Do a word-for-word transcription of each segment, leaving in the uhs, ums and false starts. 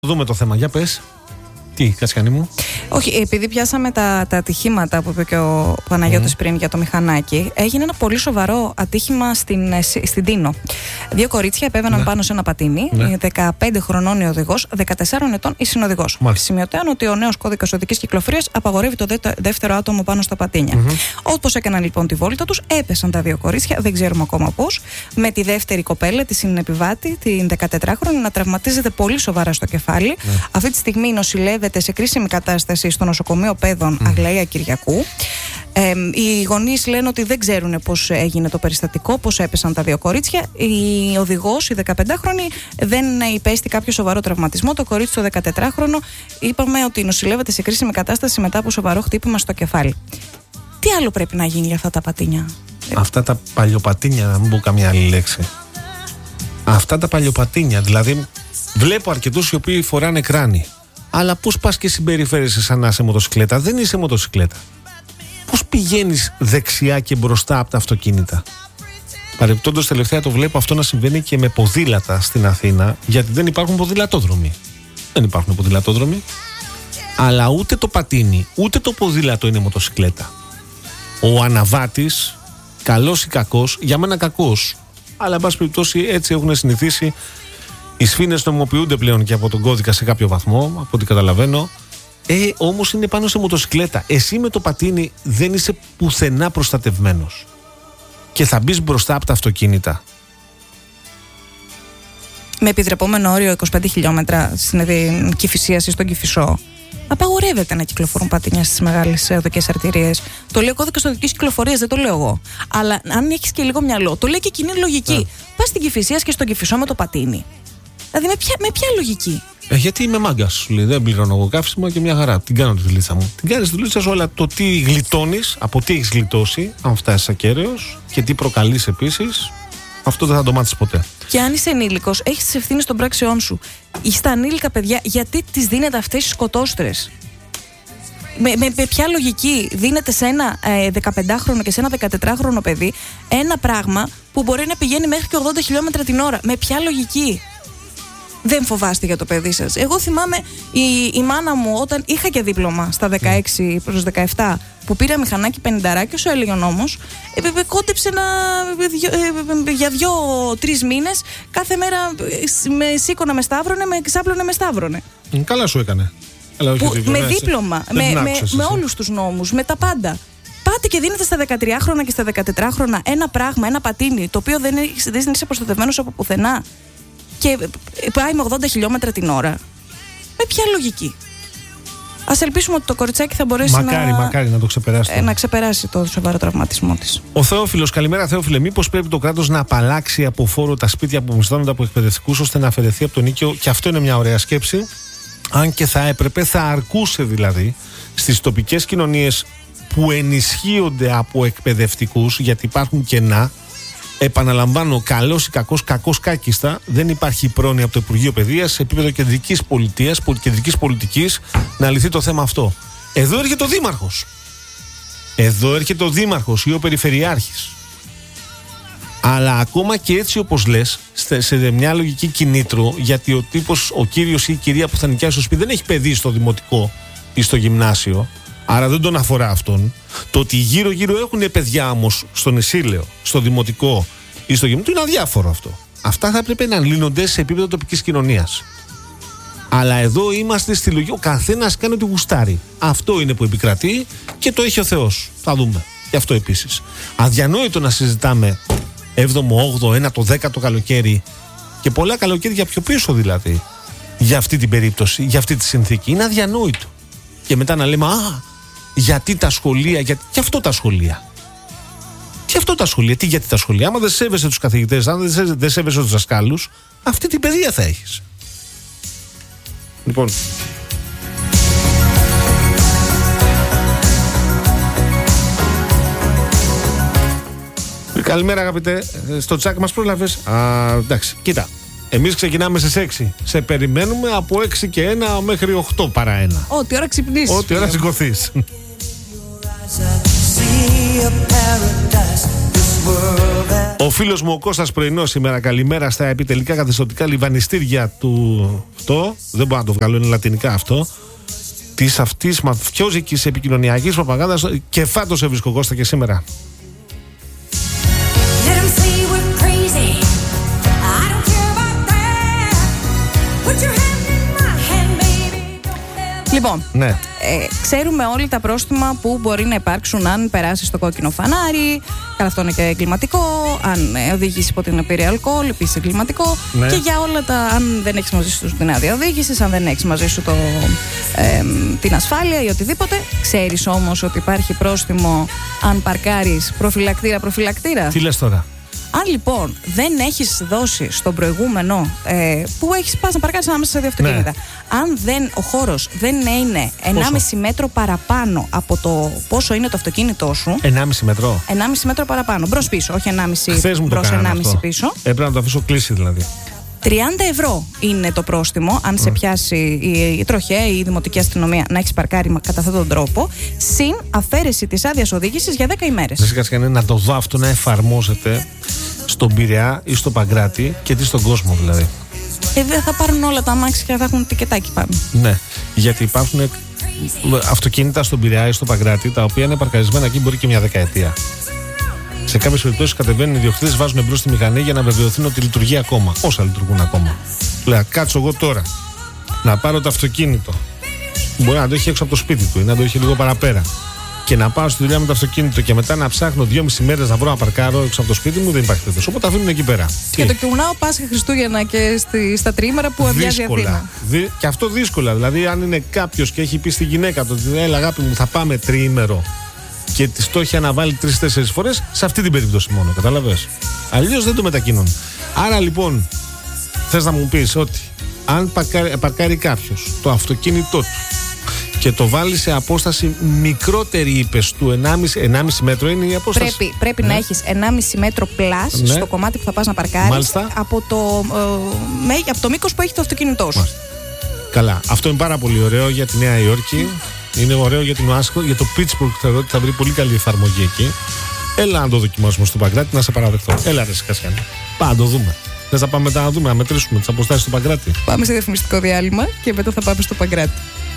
Δούμε το θέμα, για πες. Τι, Κατσιανή μου? Όχι, επειδή πιάσαμε τα, τα ατυχήματα που είπε και ο Παναγιώτης mm. πριν για το μηχανάκι, έγινε ένα πολύ σοβαρό ατύχημα στην, στην Τίνο. Δύο κορίτσια επέβαιναν ναι. πάνω σε ένα πατίνι, ναι. δεκαπέντε χρονών η οδηγός, δεκατεσσάρων ετών η συνοδηγός. Σημειωτέων ότι ο νέος κώδικας οδικής κυκλοφορίας απαγορεύει το δεύτερο άτομο πάνω στα πατίνια. Mm-hmm. Όπως έκαναν λοιπόν τη βόλτα τους, έπεσαν τα δύο κορίτσια, δεν ξέρουμε ακόμα πώς, με τη δεύτερη κοπέλα, τη συνεπιβάτη, την δεκατετράχρονη, να τραυματίζεται πολύ σοβαρά στο κεφάλι. Mm. Αυτή τη στιγμή νοσηλεύεται σε κρίσιμη κατάσταση στο νοσοκομείο Πέδων mm. Αγλαία Κυριακού. Ε, οι γονείς λένε ότι δεν ξέρουν πώς έγινε το περιστατικό, πώς έπεσαν τα δύο κορίτσια. Η οδηγός, η δεκαπεντάχρονη, δεν υπέστη κάποιο σοβαρό τραυματισμό. Το κορίτσι το δεκατετράχρονο είπαμε ότι νοσηλεύεται σε κρίσιμη κατάσταση μετά από σοβαρό χτύπημα στο κεφάλι. Τι άλλο πρέπει να γίνει για αυτά τα πατίνια? Αυτά τα παλιοπατίνια, να μην πω καμιά άλλη λέξη. Αυτά τα παλιοπατίνια, δηλαδή βλέπω αρκετούς οι οποίοι φοράνε κράνη. Αλλά πώς πας και συμπεριφέρεσαι σαν να είσαι μοτοσυκλέτα? Δεν είσαι μοτοσυκλέτα. Πώς πηγαίνεις δεξιά και μπροστά από τα αυτοκίνητα? Παρεπτόντως τελευταία το βλέπω αυτό να συμβαίνει και με ποδήλατα στην Αθήνα, γιατί δεν υπάρχουν ποδηλατόδρομοι. Δεν υπάρχουν ποδηλατόδρομοι. Αλλά ούτε το πατίνι, ούτε το ποδήλατο είναι μοτοσυκλέτα. Ο αναβάτης, καλός ή κακός, για μένα κακός, αλλά εν πάση περιπτώσει έτσι έχουν συνηθίσει. Οι σφήνες νομιμοποιούνται πλέον και από τον κώδικα σε κάποιο βαθμό, από ό,τι καταλαβαίνω. Ε, όμως είναι πάνω σε μοτοσυκλέτα. Εσύ με το πατίνι δεν είσαι πουθενά προστατευμένος. Και θα μπεις μπροστά από τα αυτοκίνητα. Με επιτρεπόμενο όριο είκοσι πέντε χιλιόμετρα στην Κηφισίας ή στον Κηφισό, απαγορεύεται να κυκλοφορούν πατίνια στις μεγάλες οδικές αρτηρίες. Το λέει ο κώδικας οδικής κυκλοφορίας, δεν το λέω εγώ. Αλλά αν έχεις και λίγο μυαλό, το λέει και κοινή λογική. Yeah. Πας στην Κηφισίας και στον Κηφισό με το πατίνι. Δηλαδή με ποια, με ποια λογική? Ε, γιατί είμαι μάγκας, σου λέει. Δεν πληρώνω εγώ καύσιμο και μια χαρά. Την κάνω τη δουλίτσα μου. Την κάνεις τη δουλίτσα σου, αλλά το τι γλιτώνεις, από τι έχεις γλιτώσει, αν φτάσεις ακέραιος και τι προκαλείς επίσης, αυτό δεν θα το μάθεις ποτέ. Και αν είσαι ενήλικος, έχεις τις ευθύνες των πράξεών σου. Στα ανήλικα παιδιά, γιατί τις δίνετε αυτές τις σκοτώστρες? Με, με, με ποια λογική δίνεται σε ένα ε, δεκαπεντάχρονο και σε ένα δεκατετράχρονο παιδί ένα πράγμα που μπορεί να πηγαίνει μέχρι και ογδόντα χιλιόμετρα την ώρα? Με ποια λογική? Δεν φοβάστε για το παιδί σας? Εγώ θυμάμαι η, η μάνα μου όταν είχα και δίπλωμα στα δεκαέξι προς δεκαεπτά, που πήρα μηχανάκι πενηνταράκι, όσο έλεγε ο νόμος, ε, ε, κόντεψε να, ε, ε, για δύο-τρεις μήνες κάθε μέρα ε, με σήκωνα με σταύρωνε, με ξάπλωνε με σταύρωνε. Καλά σου έκανε. Που, δίπλωμα, με δίπλωμα, με, με, με, με όλους τους νόμους, με τα πάντα. Πάτε και δίνετε στα δεκατριάχρονα και στα δεκατετράχρονα ένα πράγμα, ένα πατίνι, το οποίο δεν, δεν είσαι προστατευμένος από πουθενά και πάει με ογδόντα χιλιόμετρα την ώρα. Με ποια λογική? Ας ελπίσουμε ότι το κοριτσάκι θα μπορέσει μακάρι, να, μακάρι να το ξεπεράσει. Ε, να ξεπεράσει το σοβαρό τραυματισμό της. Ο Θεόφιλος, καλημέρα Θεόφιλε. Μήπως πρέπει το κράτος να απαλλάξει από φόρο τα σπίτια που μισθώνονται από εκπαιδευτικούς ώστε να αφαιρεθεί από το νίκαιο? Και αυτό είναι μια ωραία σκέψη. Αν και θα έπρεπε, θα αρκούσε δηλαδή στις τοπικές κοινωνίες που ενισχύονται από εκπαιδευτικούς, γιατί υπάρχουν κενά. Επαναλαμβάνω, καλός ή κακός, κακός κάκιστα, δεν υπάρχει πρόνοια από το Υπουργείο Παιδείας σε επίπεδο κεντρικής πολιτείας, κεντρικής πολιτικής, να λυθεί το θέμα αυτό. Εδώ έρχεται ο Δήμαρχος. Εδώ έρχεται ο Δήμαρχος ή ο Περιφερειάρχης. Αλλά ακόμα και έτσι, όπως λες, σε μια λογική κινήτρο, γιατί ο τύπος, ο κύριος ή η κυρία που θα νοικιάσει στο σπίτι δεν έχει παιδί στο δημοτικό ή στο γυμνάσιο, άρα δεν τον αφορά αυτόν. Το ότι γύρω-γύρω έχουν παιδιά όμως στον Ισίλαιο, στο δημοτικό ή στο γυμνάσιο, είναι αδιάφορο αυτό. Αυτά θα έπρεπε να λύνονται σε επίπεδο τοπικής κοινωνίας. Αλλά εδώ είμαστε στη λογική, ο καθένας κάνει ό,τι γουστάρει. Αυτό είναι που επικρατεί και το έχει ο Θεός. Θα δούμε. Και αυτό επίσης. Αδιανόητο να συζητάμε έβδομο, όγδοο, ένατο, δέκατο καλοκαίρι και πολλά καλοκαίρια πιο πίσω δηλαδή, για αυτή την περίπτωση, για αυτή τη συνθήκη. Είναι αδιανόητο. Και μετά να λέμε, α, γιατί τα σχολεία, γιατί και αυτό τα σχολεία. Και αυτό τα σχολεία, τι γιατί τα σχολεία? Άμα δεν σέβεσαι τους καθηγητές, αν δεν, δεν σέβεσαι τους δασκάλους, αυτή την παιδεία θα έχεις. Λοιπόν. Καλημέρα αγαπητέ, στο τσάκ μας πρόλαβες? Α, εντάξει, κοίτα. Εμείς ξεκινάμε στις έξι. Σε περιμένουμε από έξι και ένα μέχρι οκτώ παρά ένα. Ό,τι ώρα ξυπνήσεις. Ό,τι ώρα σηκωθείς. Ο φίλος μου ο Κώστας Πρωινός σήμερα, καλημέρα στα επιτελικά καθεστωτικά λιβανιστήρια του. Αυτό, δεν μπορώ να το βγάλω, είναι λατινικά αυτό. Της αυτής μαφιόζικης επικοινωνιακής προπαγάνδας. Και φάτο σε βρίσκω, Κώστα, και σήμερα. Λοιπόν, ναι. ε, ξέρουμε όλοι τα πρόστιμα που μπορεί να υπάρξουν αν περάσει στο κόκκινο φανάρι. Καλά, αυτό είναι και εγκληματικό. Αν ε, οδηγήσει υπό την επίρρεια αλκοόλ, επίσης εγκληματικό. Ναι. Και για όλα τα. Αν δεν έχει μαζί σου την άδεια οδήγηση, αν δεν έχει μαζί σου το, ε, την ασφάλεια ή οτιδήποτε. Ξέρεις όμως ότι υπάρχει πρόστιμο αν παρκάρεις προφυλακτήρα-προφυλακτήρα. Τι λες τώρα? Αν λοιπόν δεν έχεις δώσει στον προηγούμενο ε, που έχεις πας να παρκάρεις ανάμεσα σε δύο αυτοκίνητα, ναι. αν δεν, ο χώρος δεν είναι ενάμιση μέτρο παραπάνω από το πόσο είναι το αυτοκίνητό σου. ενάμιση μέτρο. ενάμιση μέτρο παραπάνω. Μπρος πίσω, όχι ενάμιση μπρος, ενάμιση πίσω. Έπρεπε να το αφήσω κλείσει δηλαδή. τριάντα ευρώ είναι το πρόστιμο αν mm. σε πιάσει η, η τροχέα ή η δημοτική αστυνομία να έχει παρκάρει κατά αυτόν τον τρόπο, συν αφαίρεση της άδειας οδήγησης για δέκα ημέρες. Φυσικά και να το δω αυτό να εφαρμόζεται στον Πειραιά ή στο Παγκράτη και τι στον κόσμο δηλαδή. Ε, δεν θα πάρουν όλα τα αμάξια και θα έχουν τικετάκι πάνω. Ναι, γιατί υπάρχουν αυτοκίνητα στον Πειραιά ή στο Παγκράτη τα οποία είναι παρκαρισμένα εκεί μπορεί και μια δεκαετία. Σε κάποιες περιπτώσεις κατεβαίνουν οι ιδιοκτήτες, βάζουν μπρος στη μηχανή για να βεβαιωθούν ότι λειτουργεί ακόμα. Όσα λειτουργούν ακόμα. Λέω, κάτσω εγώ τώρα να πάρω το αυτοκίνητο. Μπορεί να το έχει έξω από το σπίτι του ή να το έχει λίγο παραπέρα. Και να πάω στη δουλειά με το αυτοκίνητο και μετά να ψάχνω δυόμιση μέρες να βρω να παρκάρω έξω από το σπίτι μου, δεν υπάρχει τέτοιο. Οπότε αφήνουν εκεί πέρα. Και, και το κουνάω Πάσχα Χριστούγεννα και στη, στα τριήμερα που αδειάζει η Αθήνα. Δι, και αυτό δύσκολα. Δηλαδή, αν είναι κάποιος και έχει πει στη γυναίκα του ότι έλα αγάπη μου, θα πάμε τριήμερο. Και τη το έχει αναβάλει τρεις-τέσσερις φορές, σε αυτή την περίπτωση μόνο, κατάλαβες. Αλλιώς δεν το μετακινούν. Άρα λοιπόν, θες να μου πεις ότι αν παρκάρει, παρκάρει κάποιος το αυτοκίνητό του και το βάλει σε απόσταση μικρότερη, είπες, του ενάμιση μέτρο είναι η απόσταση. Πρέπει, πρέπει ναι. να έχεις ενάμιση μέτρο πλάς ναι. στο κομμάτι που θα πας να παρκάρεις από το, ε, με, από το μήκος που έχει το αυτοκίνητό σου. Μάλιστα. Καλά. Αυτό είναι πάρα πολύ ωραίο για τη Νέα Υόρκη. Είναι ωραίο για την Ουάσκο, για το Pittsburgh θεωρώ ότι θα βρει πολύ καλή εφαρμογή εκεί. Έλα να το δοκιμάσουμε στο Παγκράτη να σε παραδεχτώ. Έλα ρε Κασιάνη. Πάμε να το δούμε. Θες να πάμε μετά να δούμε, να μετρήσουμε τις αποστάσεις στο Παγκράτη. Πάμε σε διαφημιστικό διάλειμμα και μετά θα πάμε στο Παγκράτη.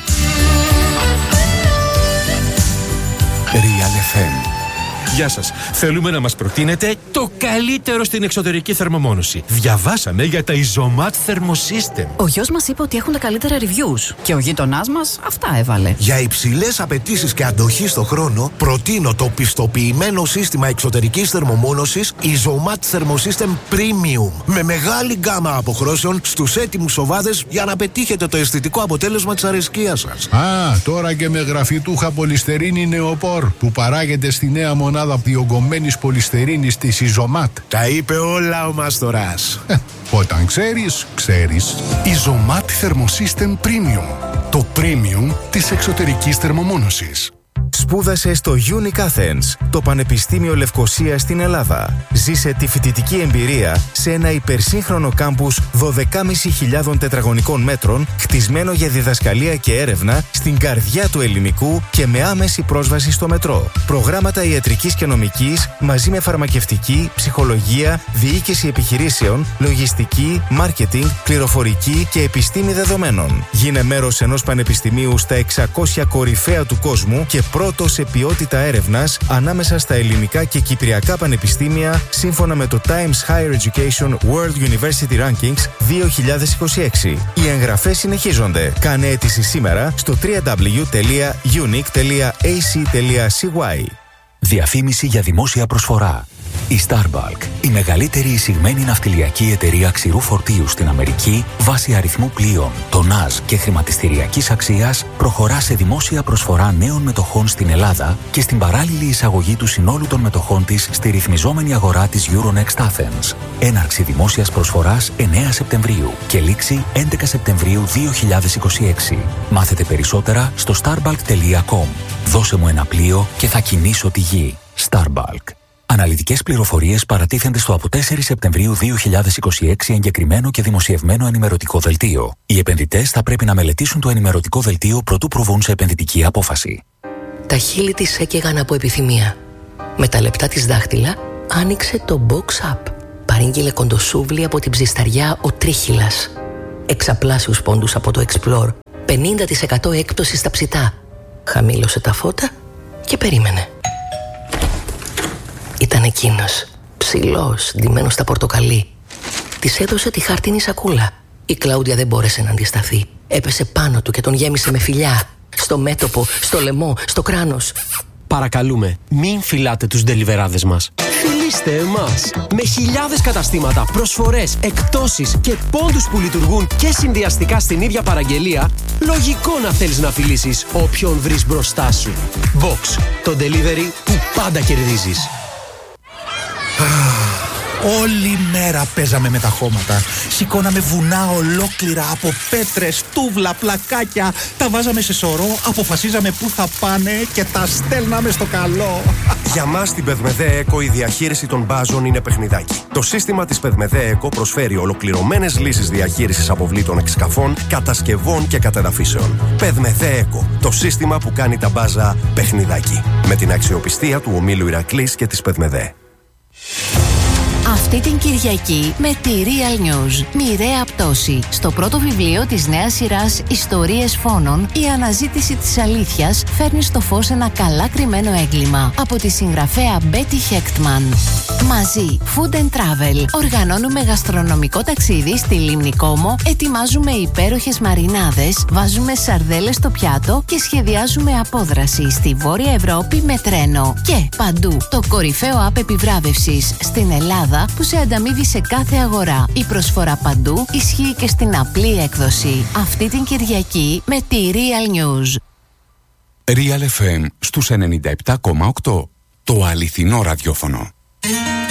Real εφ εμ. Γεια σας. Θέλουμε να μας προτείνετε το καλύτερο στην εξωτερική θερμομόνωση. Διαβάσαμε για τα Isomat Thermosystem. Ο γιος μας είπε ότι έχουν τα καλύτερα reviews και ο γείτονάς μας αυτά έβαλε. Για υψηλές απαιτήσεις και αντοχή στο χρόνο, προτείνω το πιστοποιημένο σύστημα εξωτερικής θερμομόνωσης Isomat Thermosystem Premium. Με μεγάλη γκάμα αποχρώσεων στους έτοιμους σοβάδες για να πετύχετε το αισθητικό αποτέλεσμα της αρεσκίας σας. Α, τώρα και με γραφιτούχα πολυστερίνη νεοπόρ που παράγεται στη νέα μονάδα διογκωμένης πολυστερίνης της Isomat. Τα είπε όλα ο Μάστορας. Ε, όταν ξέρεις, ξέρεις. Isomat Thermosystem Premium. Το premium της εξωτερικής θερμομόνωσης. Σπούδασε στο Unique Athens, το Πανεπιστήμιο Λευκωσίας στην Ελλάδα. Ζήσε τη φοιτητική εμπειρία σε ένα υπερσύγχρονο κάμπους δώδεκα χιλιάδες πεντακόσια τετραγωνικών μέτρων, χτισμένο για διδασκαλία και έρευνα στην καρδιά του ελληνικού και με άμεση πρόσβαση στο μετρό. Προγράμματα ιατρικής και νομικής μαζί με φαρμακευτική, ψυχολογία, διοίκηση επιχειρήσεων, λογιστική, μάρκετινγκ, πληροφορική και επιστήμη δεδομένων. Γίνε μέρος ενός πανεπιστημίου στα εξακόσια κορυφαία του κόσμου και πρώτο σε ποιότητα έρευνας ανάμεσα στα ελληνικά και κυπριακά πανεπιστήμια σύμφωνα με το Times Higher Education World University Rankings δύο χιλιάδες είκοσι έξι. Οι εγγραφές συνεχίζονται. Κάνε αίτηση σήμερα στο double-u double-u double-u τελεία unique τελεία a c τελεία c y. Διαφήμιση για δημόσια προσφορά. Η Starbulk, η μεγαλύτερη εισηγμένη ναυτιλιακή εταιρεία ξηρού φορτίου στην Αμερική, βάσει αριθμού πλοίων, τονάζ και χρηματιστηριακής αξίας, προχωρά σε δημόσια προσφορά νέων μετοχών στην Ελλάδα και στην παράλληλη εισαγωγή του συνόλου των μετοχών της στη ρυθμιζόμενη αγορά της Euronext Athens. Έναρξη δημόσιας προσφοράς εννέα Σεπτεμβρίου και λήξη έντεκα Σεπτεμβρίου δύο χιλιάδες είκοσι έξι. Μάθετε περισσότερα στο starbulk τελεία com. Δώσε μου ένα πλοίο και θα κινήσω τη γη. Starbulk. Αναλυτικές πληροφορίες παρατίθενται στο από τέσσερις Σεπτεμβρίου δύο χιλιάδες είκοσι έξι εγκεκριμένο και δημοσιευμένο ενημερωτικό δελτίο. Οι επενδυτές θα πρέπει να μελετήσουν το ενημερωτικό δελτίο προτού προβούν σε επενδυτική απόφαση. Τα χείλη της έκαιγαν από επιθυμία. Με τα λεπτά της δάχτυλα άνοιξε το Box Up. Παρήγγειλε κοντοσούβλι από την ψισταριά ο Τρίχυλας. Εξαπλάσιους πόντους από το Explore. πενήντα τοις εκατό έκπτωση στα ψητά. Χαμήλωσε τα φώτα και περίμενε. Ήταν εκείνος, ψηλός, ντυμένος στα πορτοκαλί. Της έδωσε τη χάρτινη σακούλα. Η Κλάουντια δεν μπόρεσε να αντισταθεί. Έπεσε πάνω του και τον γέμισε με φιλιά. Στο μέτωπο, στο λαιμό, στο κράνος. Παρακαλούμε, μην φυλάτε τους ντελιβεράδες μας. Φιλήστε εμάς! Με χιλιάδες καταστήματα, προσφορές, εκπτώσεις και πόντους που λειτουργούν και συνδυαστικά στην ίδια παραγγελία, λογικό να θέλεις να φιλήσεις όποιον βρεις μπροστά σου. Box, το delivery που πάντα κερδίζεις. Όλη μέρα παίζαμε με τα χώματα. Σηκώναμε βουνά ολόκληρα από πέτρες, τούβλα, πλακάκια. Τα βάζαμε σε σωρό, αποφασίζαμε πού θα πάνε και τα στέλναμε στο καλό. Για μας στην Πεδμεδέ Eco η διαχείριση των μπάζων είναι παιχνιδάκι. Το σύστημα της Πεδμεδέ Eco προσφέρει ολοκληρωμένες λύσεις διαχείρισης αποβλήτων εξκαφών, κατασκευών και κατεδαφίσεων. Πεδμεδέ Eco, το σύστημα που κάνει τα μπάζα παιχνιδάκι. Με την αξιοπιστία του ομίλου Ηρακλής και της Πεδμεδέ. Αυτή την Κυριακή με τη Real News. Μοιραία πτώση. Στο πρώτο βιβλίο της νέας σειράς Ιστορίες Φόνων, η αναζήτηση της αλήθειας φέρνει στο φως ένα καλά κρυμμένο έγκλημα. Από τη συγγραφέα Μπέτι Χέκτμαν. Μαζί, Food and Travel. Οργανώνουμε γαστρονομικό ταξίδι στη Λίμνη Κόμο, ετοιμάζουμε υπέροχες μαρινάδες, βάζουμε σαρδέλες στο πιάτο και σχεδιάζουμε απόδραση στη Βόρεια Ευρώπη με τρένο. Και παντού, το κορυφαίο app επιβράβευσης στην Ελλάδα που σε ανταμείβει σε κάθε αγορά. Η προσφορά παντού ισχύει και στην απλή έκδοση. Αυτή την Κυριακή με τη Real News. Real εφ εμ στους ενενήντα επτά κόμμα οκτώ. Το αληθινό ραδιόφωνο.